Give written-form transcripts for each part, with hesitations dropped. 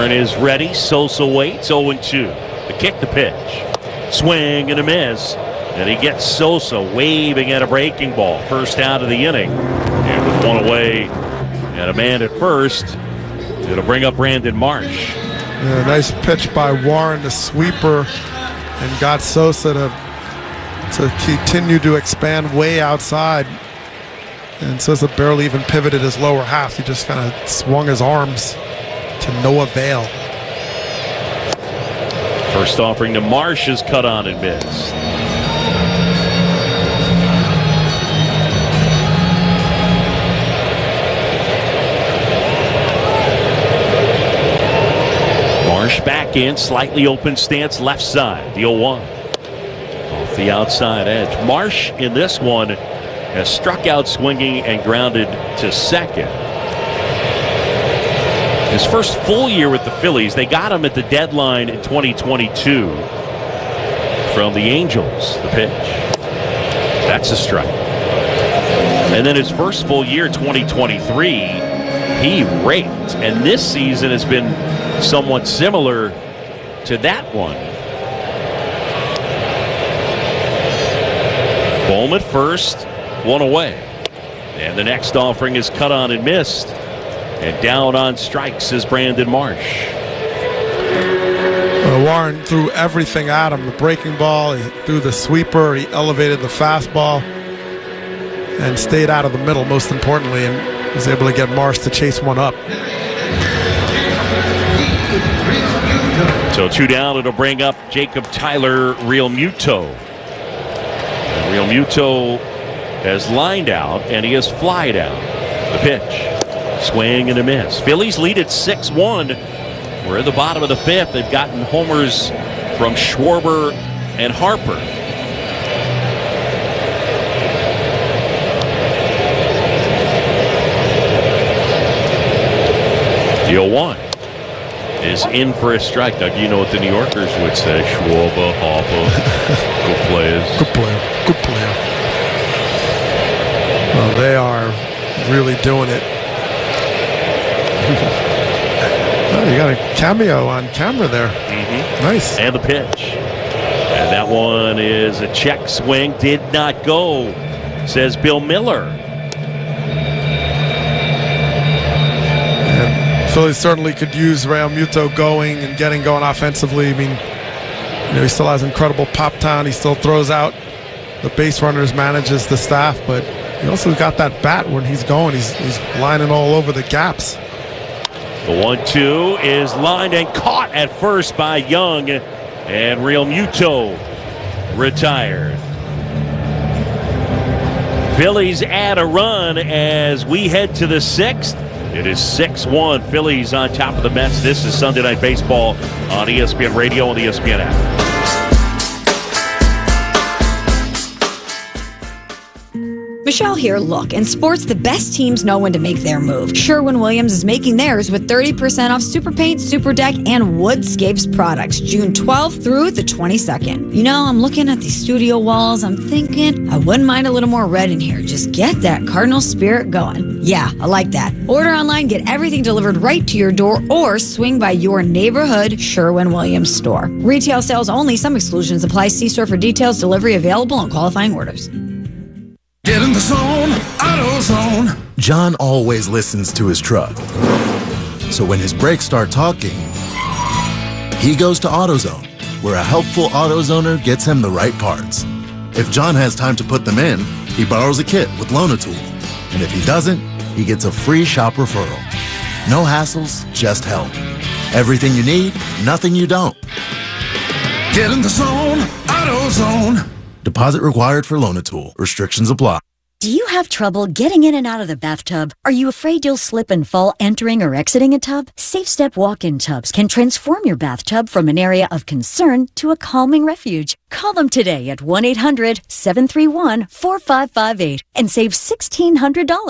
Warren is ready. Sosa waits. 0-2. The kick, the pitch. Swing and a miss. And he gets Sosa waving at a breaking ball. First out of the inning. And with one away and a man at first, it'll bring up Brandon Marsh. Yeah, nice pitch by Warren, the sweeper, and got Sosa to continue to expand way outside. And Sosa barely even pivoted his lower half. He just kind of swung his arms to no avail. First offering to Marsh is cut on and missed. Marsh back in, slightly open stance, left side, the 0-1. Off the outside edge. Marsh in this one has struck out swinging and grounded to second. His first full year with the Phillies, they got him at the deadline in 2022 from the Angels. The pitch. That's a strike. And then his first full year, 2023, he raked. And this season has been somewhat similar to that one. Bohm at first, one away. And the next offering is cut on and missed. And down on strikes is Brandon Marsh. Warren threw everything at him. The breaking ball, he threw the sweeper, he elevated the fastball, and stayed out of the middle, most importantly, and was able to get Marsh to chase one up. So 2 down, it'll bring up Jacob Tyler Realmuto. Realmuto has lined out, and he has flied out. The pitch. Swing and a miss. Phillies lead at 6-1. We're at the bottom of the 5th. They've gotten homers from Schwarber and Harper. The 0-1 is in for a strike. Doug, you know what the New Yorkers would say. Schwarber, Harper, good players. Good player. Good player. Well, they are really doing it. Oh, you got a cameo on camera there. Mm-hmm. Nice. And the pitch. And that one is a check swing. Did not go, says Bill Miller. And Phillies certainly could use Realmuto going and getting going offensively. I mean, he still has incredible pop town. He still throws out the base runners, manages the staff, but he also got that bat when he's going. He's lining all over the gaps. The 1-2 is lined and caught at first by Young, and Realmuto retired. Phillies add a run as we head to the 6th. It is 6-1. Phillies on top of the Mets. This is Sunday Night Baseball on ESPN Radio and the ESPN app. Michelle here. Look, in sports, the best teams know when to make their move. Sherwin-Williams is making theirs with 30% off Super Paint, Super Deck, and Woodscapes products, June 12th through the 22nd. You know, I'm looking at these studio walls. I'm thinking I wouldn't mind a little more red in here. Just get that Cardinal spirit going. Yeah, I like that. Order online, get everything delivered right to your door, or swing by your neighborhood Sherwin-Williams store. Retail sales only. Some exclusions apply. See store for details. Delivery available on qualifying orders. Get in the zone, AutoZone. John always listens to his truck. So when his brakes start talking, he goes to AutoZone, where a helpful AutoZoner gets him the right parts. If John has time to put them in, he borrows a kit with Loan-A-Tool. And if he doesn't, he gets a free shop referral. No hassles, just help. Everything you need, nothing you don't. Get in the zone, AutoZone. Deposit required for Loan-A-Tool. Restrictions apply. Do you have trouble getting in and out of the bathtub? Are you afraid you'll slip and fall entering or exiting a tub? SafeStep walk-in tubs can transform your bathtub from an area of concern to a calming refuge. Call them today at 1-800-731-4558 and save $1,600.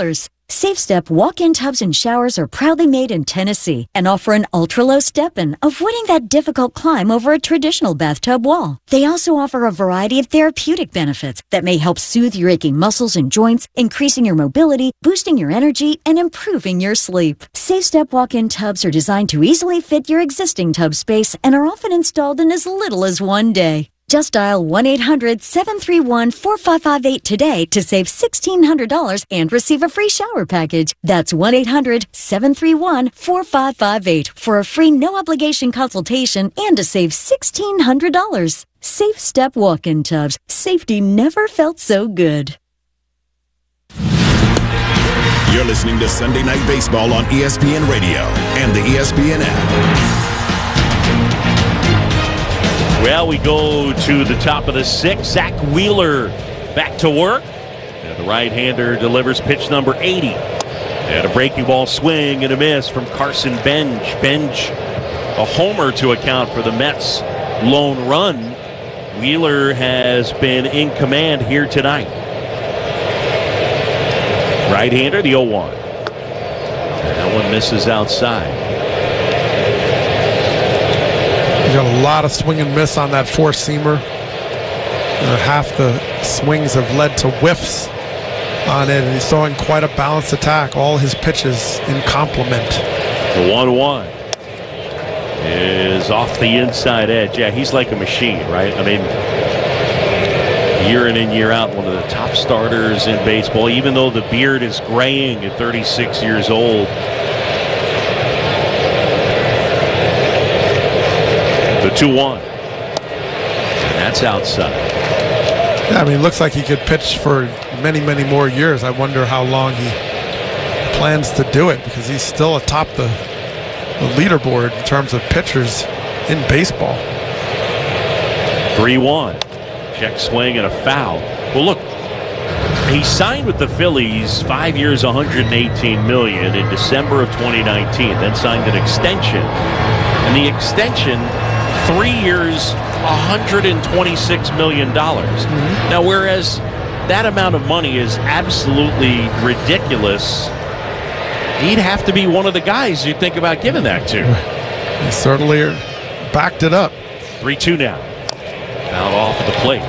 SafeStep walk-in tubs and showers are proudly made in Tennessee and offer an ultra-low step-in, avoiding that difficult climb over a traditional bathtub wall. They also offer a variety of therapeutic benefits that may help soothe your aching muscles and joints, increasing your mobility, boosting your energy, and improving your sleep. SafeStep walk-in tubs are designed to easily fit your existing tub space and are often installed in as little as 1 day. Just dial 1-800-731-4558 today to save $1,600 and receive a free shower package. That's 1-800-731-4558 for a free no-obligation consultation and to save $1,600. SafeStep walk-in tubs. Safety never felt so good. You're listening to Sunday Night Baseball on ESPN Radio and the ESPN app. Well, we go to the top of the sixth. Zach Wheeler back to work. And the right-hander delivers pitch number 80. And a breaking ball swing and a miss from Carson Bench. Bench, a homer to account for the Mets' lone run. Wheeler has been in command here tonight. Right-hander, the 0-1. And that one misses outside. You got a lot of swing and miss on that four-seamer. Half the swings have led to whiffs on it, and he's throwing quite a balanced attack. All his pitches in complement. The 1-1 is off the inside edge. Yeah, he's like a machine, right? I mean, year in and year out, one of the top starters in baseball, even though the beard is graying at 36 years old. The 2-1. And that's outside. Yeah, I mean, it looks like he could pitch for many, many more years. I wonder how long he plans to do it, because he's still atop the leaderboard in terms of pitchers in baseball. 3-1. Check swing and a foul. Well, look, he signed with the Phillies 5 years, $118 million in December of 2019, then signed an extension. And the extension, 3 years, $126 million. Now, whereas that amount of money is absolutely ridiculous, he'd have to be one of the guys you'd think about giving that to. He certainly backed it up. 3-2 now. Fouled off at the plate.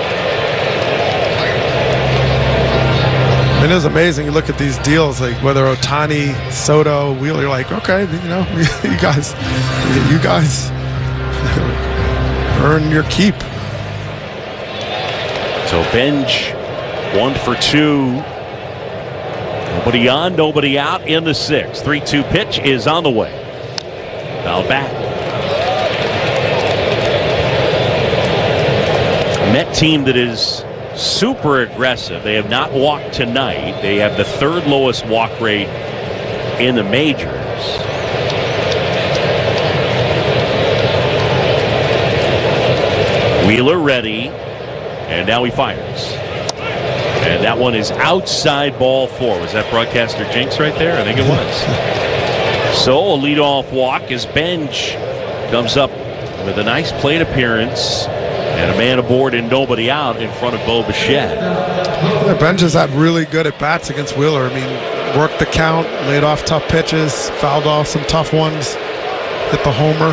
It is amazing. You look at these deals, like whether Ohtani, Soto, Wheeler, you're like, okay, you know, you guys earn your keep. So Bench, 1 for 2. Nobody on, nobody out in the sixth. 3-2 pitch is on the way. Foul back. Met team that is super aggressive. They have not walked tonight. They have the third lowest walk rate in the majors. Wheeler ready, and now he fires. And that one is outside, ball 4. Was that broadcaster jinx right there? I think it was. So a leadoff walk as Bench comes up with a nice plate appearance and a man aboard and nobody out in front of Bo Bichette. Yeah, Bench has had really good at bats against Wheeler. I mean, worked the count, laid off tough pitches, fouled off some tough ones, hit the homer.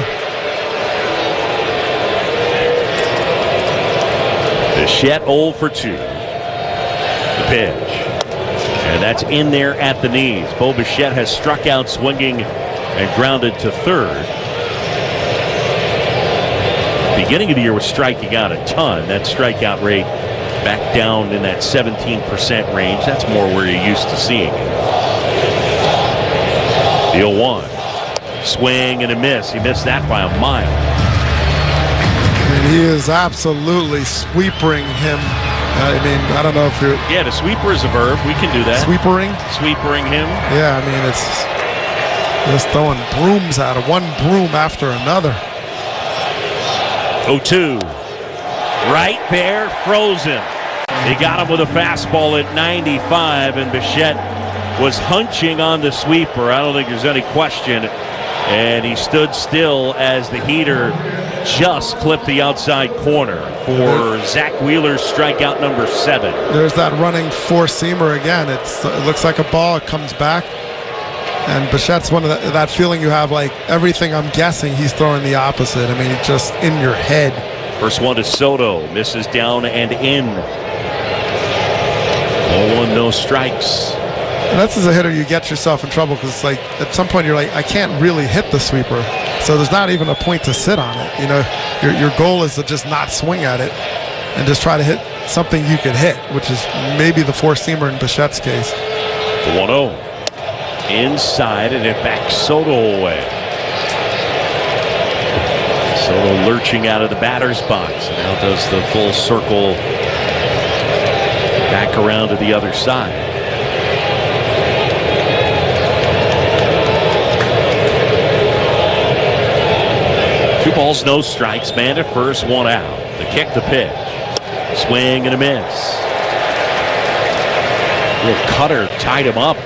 Bichette 0 for 2. The pitch. And that's in there at the knees. Bo Bichette has struck out swinging and grounded to third. Beginning of the year was striking out a ton. That strikeout rate back down in that 17% range. That's more where you're used to seeing it. The 0-1. Swing and a miss. He missed that by a mile. And he is absolutely sweepering him. I mean, I don't know if you're... Yeah, the sweeper is a verb. We can do that. Sweepering? Sweepering him. Yeah, I mean, it's just throwing brooms at him. One broom after another. 0-2. Right there, frozen. They got him with a fastball at 95, and Bichette was hunching on the sweeper. I don't think there's any question. And he stood still as the heater just clipped the outside corner for Zach Wheeler's strikeout number 7. There's that running four-seamer again. It looks like a ball. It comes back. And Bichette's one of that feeling you have, like everything I'm guessing he's throwing the opposite. I mean, it's just in your head. First one to Soto. Misses down and in. 0-1, no strikes. And that's as a hitter you get yourself in trouble because it's like at some point you're like, I can't really hit the sweeper. So there's not even a point to sit on it. You know, your goal is to just not swing at it and just try to hit something you can hit, which is maybe the four-seamer in Bichette's case. The 1-0. Inside, and it backs Soto away. Soto lurching out of the batter's box. Now does the full circle back around to the other side. Two balls, no strikes. Man at first, one out. The kick, the pitch. Swing and a miss. Little cutter tied him up.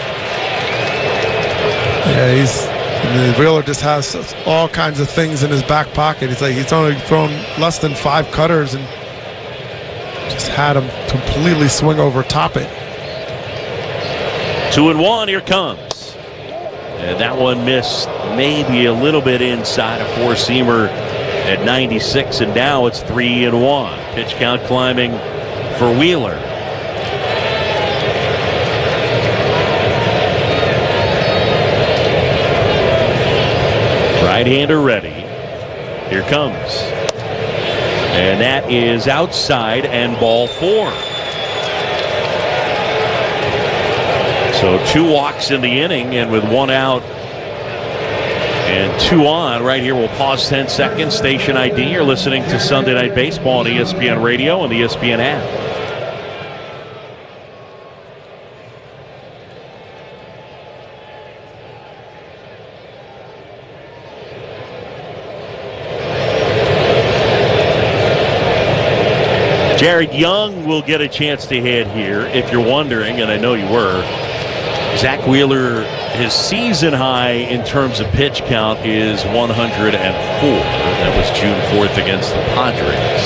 Yeah, Wheeler just has all kinds of things in his back pocket. He's only thrown less than 5 cutters and just had him completely swing over top it. 2-1, here comes. And that one missed maybe a little bit inside a four-seamer at 96, and now it's 3-1. Pitch count climbing for Wheeler. Right-hander ready. Here comes. And that is outside and ball 4. So 2 walks in the inning, and with 1 out and 2 on, right here we'll pause 10 seconds. Station ID. You're listening to Sunday Night Baseball on ESPN Radio and the ESPN app. Jared Young will get a chance to hit here, if you're wondering, and I know you were. Zach Wheeler, his season high in terms of pitch count is 104. That was June 4th against the Padres.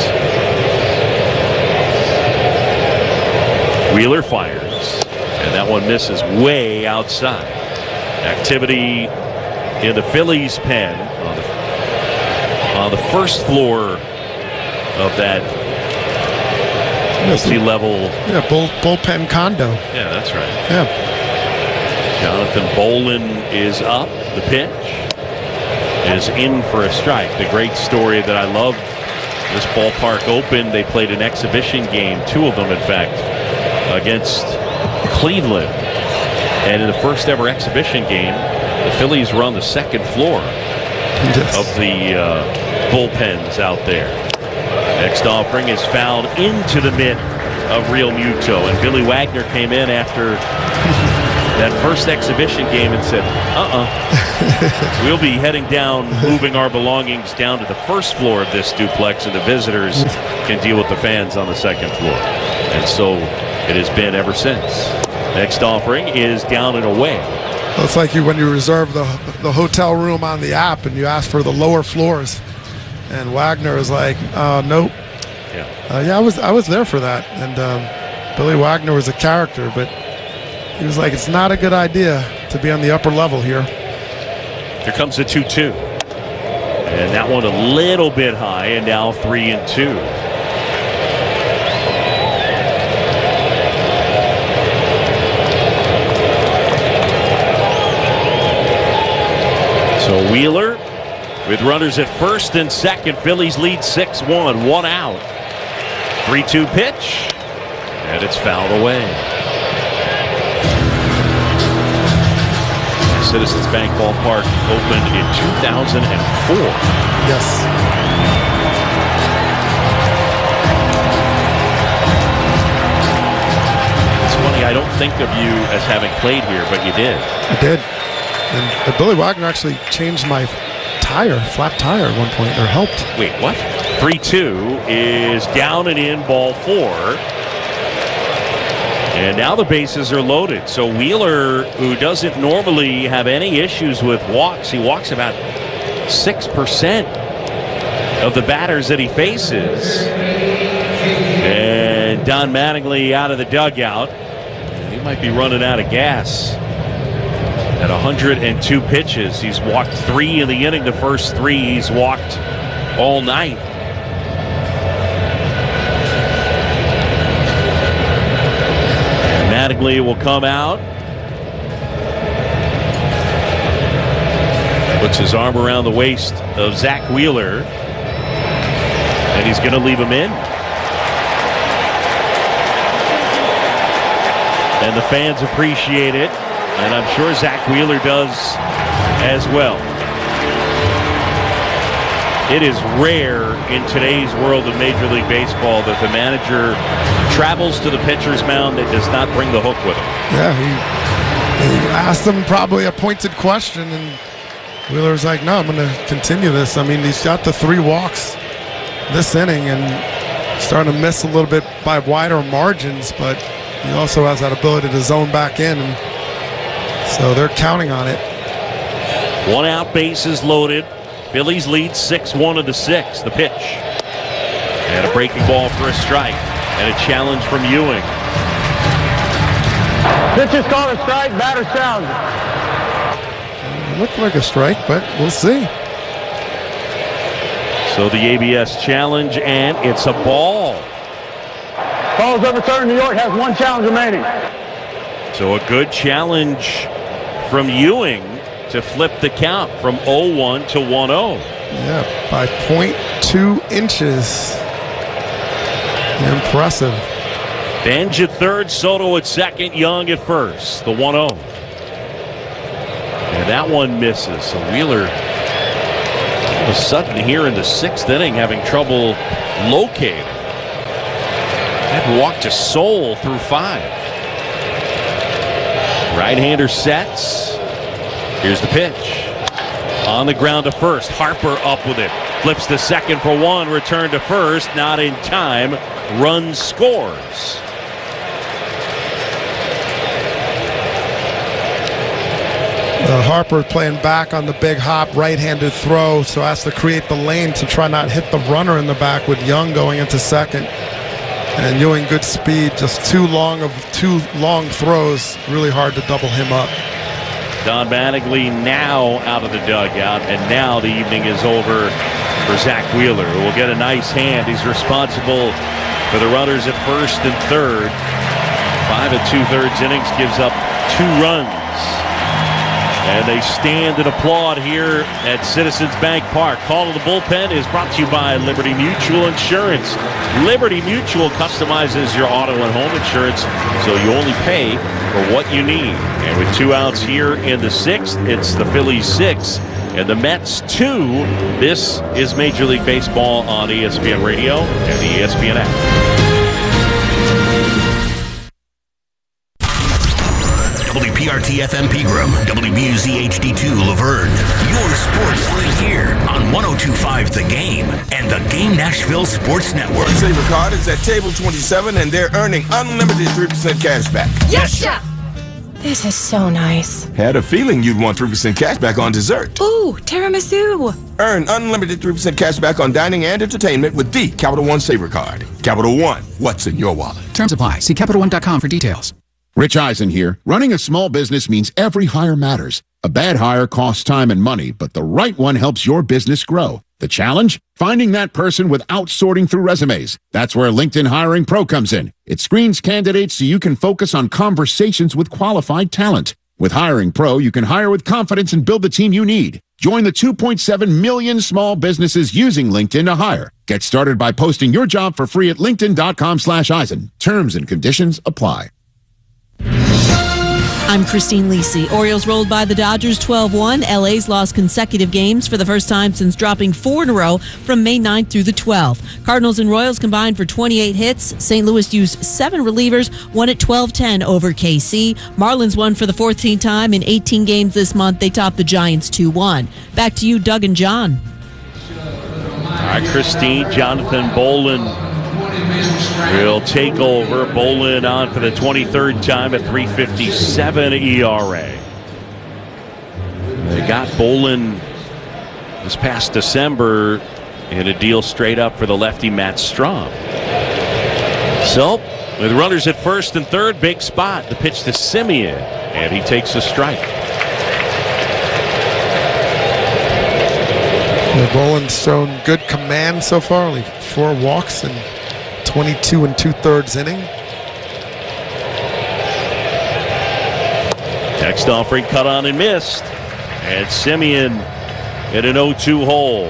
Wheeler fires, and that one misses way outside. Activity in the Phillies pen on the first floor of that multi-level. Yeah, bullpen condo. Yeah, that's right. Yeah. Jonathan Bolin is up. The pitch is in for a strike. The great story that I love, this ballpark opened. They played an exhibition game, 2 of them, in fact, against Cleveland. And in the first ever exhibition game, the Phillies were on the 2nd floor of the bullpens out there. Next offering is fouled into the mitt of Real Muto, and Billy Wagner came in after that first exhibition game and said, we'll be heading down, moving our belongings down to the first floor of this duplex, and the visitors can deal with the fans on the 2nd floor. And so it has been ever since. Next offering is down and away. Well, it's like when you reserve the hotel room on the app and you ask for the lower floors. And Wagner was like, nope. Yeah, I was there for that. And Billy Wagner was a character, but he was like, it's not a good idea to be on the upper level here. Here comes the 2-2. And that one a little bit high, and now 3-2. So Wheeler with runners at first and second. Phillies lead 6-1, 1 out. 3-2 pitch, and it's fouled away. Citizens Bank Ballpark opened in 2004. Yes. It's funny, I don't think of you as having played here, but you did. I did. And Billy Wagner actually changed my flat tire at one point, or helped. Wait, what? 3-2 is down and in, ball 4. And now the bases are loaded. So Wheeler, who doesn't normally have any issues with walks, he walks about 6%. of the batters that he faces. And Don Mattingly out of the dugout. He might be running out of gas. At 102 pitches, he's walked 3 in the inning. The first 3 he's walked all night. Mattingly will come out. Puts his arm around the waist of Zach Wheeler. And he's going to leave him in. And the fans appreciate it. And I'm sure Zach Wheeler does as well. It is rare in today's world of Major League Baseball that the manager travels to the pitcher's mound and does not bring the hook with him. Yeah, he asked him probably a pointed question, and Wheeler's like, no, I'm going to continue this. I mean, he's got the 3 walks this inning and starting to miss a little bit by wider margins, but he also has that ability to zone back in, and so they're counting on it. 1 out, bases loaded. Phillies lead 6-1 of the 6th. The pitch. And a breaking ball for a strike. And a challenge from Ewing. Pitch is called a strike, batter sound. It looked like a strike, but we'll see. So the ABS challenge, and it's a ball. Ball is overturned. New York has 1 challenge remaining. So a good challenge from Ewing to flip the count from 0-1 to 1-0. Yeah, by 0.2 inches. Impressive. Benj at third, Soto at second, Young at first. The 1-0. And that one misses. So Wheeler, all of a sudden here in the 6th inning, having trouble locating. That walk to Soul through 5. Right-hander sets. Here's the pitch. On the ground to first. Harper up with it. Flips to second for 1. Return to first. Not in time. Run scores. Harper playing back on the big hop, right-handed throw, so has to create the lane to try not hit the runner in the back with Young going into second. And Ewing, good speed, just too long throws, really hard to double him up. Don Mattingly now out of the dugout, and now the evening is over for Zach Wheeler, who will get a nice hand. He's responsible for the runners at first and third. 5 2/3 innings, gives up 2 runs. And they stand and applaud here at Citizens Bank Park. Call to the bullpen is brought to you by Liberty Mutual Insurance. Liberty Mutual customizes your auto and home insurance so you only pay for what you need. And with 2 outs here in the 6th, it's the Phillies 6 and the Mets 2. This is Major League Baseball on ESPN Radio and the ESPN app. WPRT-FM Pegram, WBUZ-HD2 Laverne. Your sports right here on 102.5 The Game and the Game Nashville Sports Network. Saver card is at table 27 and they're earning unlimited 3% cash back. Yes, chef! This is so nice. Had a feeling you'd want 3% cash back on dessert. Ooh, tiramisu. Earn unlimited 3% cash back on dining and entertainment with the Capital One Saver card. Capital One, what's in your wallet? Terms apply. See CapitalOne.com for details. Rich Eisen here. Running a small business means every hire matters. A bad hire costs time and money, but the right one helps your business grow. The challenge? Finding that person without sorting through resumes. That's where LinkedIn Hiring Pro comes in. It screens candidates so you can focus on conversations with qualified talent. With Hiring Pro, you can hire with confidence and build the team you need. Join the 2.7 million small businesses using LinkedIn to hire. Get started by posting your job for free at linkedin.com/Eisen. Terms and conditions apply. I'm Christine Lisi. Orioles rolled by the Dodgers 12-1. LA's lost consecutive games for the first time since dropping 4 in a row from May 9th through the 12th. Cardinals and Royals combined for 28 hits. St. Louis used 7 relievers, won at 12-10 over KC. Marlins won for the 14th time in 18 games this month. They topped the Giants 2-1. Back to you, Doug and John. All right, Christine, Jonathan Bolin will take over. Bolin on for the 23rd time at 3.57 ERA. They got Bolin this past December and a deal straight up for the lefty Matt Strahm. So, with runners at first and third, big spot. The pitch to Semien, and he takes a strike. Boland's shown good command so far. Only 4 walks in 22 2/3 inning. Next offering cut on and missed. And Semien at an 0-2 hole.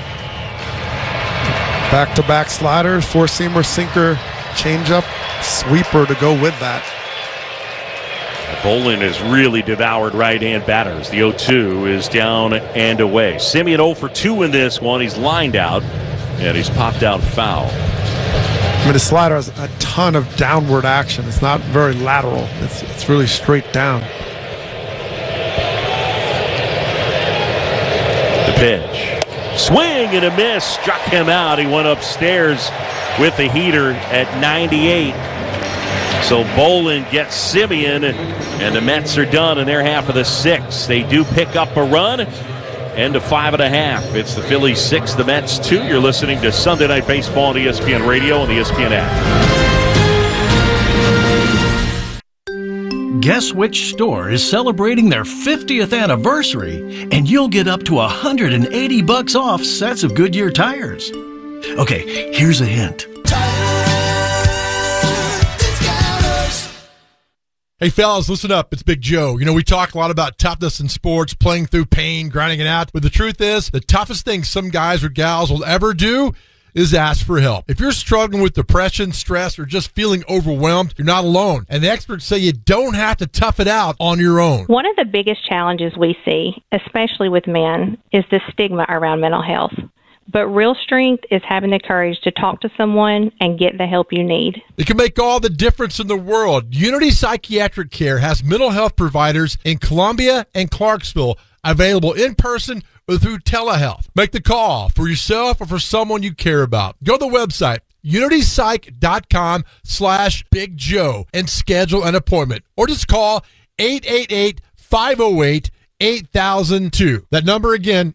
Back-to-back sliders, 4-seamer, sinker, changeup, sweeper to go with that. Boland has really devoured right-hand batters. The 0-2 is down and away. Semien 0 for 2 in this one. He's lined out, and he's popped out foul. I mean, the slider has a ton of downward action. It's not very lateral. It's really straight down. The pitch. Swing and a miss. Struck him out. He went upstairs with the heater at 98. So Boland gets Semien, and the Mets are done in their half of the 6th. They do pick up a run, and to 5.5. It's the Phillies 6, the Mets 2. You're listening to Sunday Night Baseball on ESPN Radio and the ESPN app. Guess which store is celebrating their 50th anniversary, and you'll get up to $180 off sets of Goodyear tires. Okay, here's a hint. Hey, fellas, listen up. It's Big Joe. You know, we talk a lot about toughness in sports, playing through pain, grinding it out. But the truth is, the toughest thing some guys or gals will ever do is ask for help. If you're struggling with depression, stress, or just feeling overwhelmed, you're not alone. And the experts say you don't have to tough it out on your own. One of the biggest challenges we see, especially with men, is the stigma around mental health. But real strength is having the courage to talk to someone and get the help you need. It can make all the difference in the world. Unity Psychiatric Care has mental health providers in Columbia and Clarksville available in person or through telehealth. Make the call for yourself or for someone you care about. Go to the website, unitypsych.com/Big Joe, and schedule an appointment. Or just call 888-508-8002. That number again,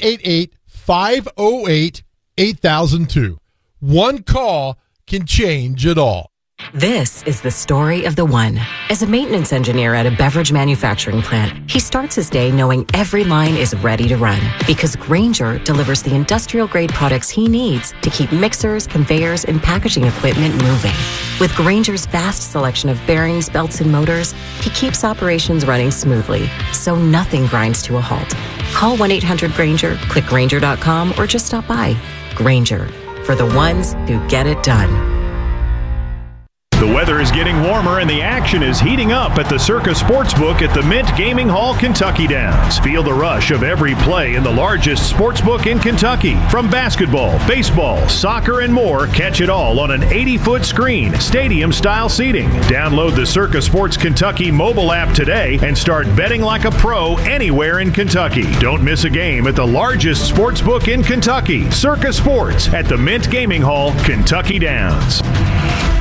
888-508-8002. One call can change it all. This is the story of the one. As a maintenance engineer at a beverage manufacturing plant, he starts his day knowing every line is ready to run because Grainger delivers the industrial-grade products he needs to keep mixers, conveyors, and packaging equipment moving. With Grainger's vast selection of bearings, belts, and motors, he keeps operations running smoothly, so nothing grinds to a halt. Call 1-800-GRAINGER, click Grainger.com, or just stop by. Grainger, for the ones who get it done. The weather is getting warmer and the action is heating up at the Circa Sportsbook at the Mint Gaming Hall, Kentucky Downs. Feel the rush of every play in the largest sportsbook in Kentucky. From basketball, baseball, soccer, and more, catch it all on an 80-foot screen, stadium-style seating. Download the Circa Sports Kentucky mobile app today and start betting like a pro anywhere in Kentucky. Don't miss a game at the largest sportsbook in Kentucky. Circa Sports at the Mint Gaming Hall, Kentucky Downs.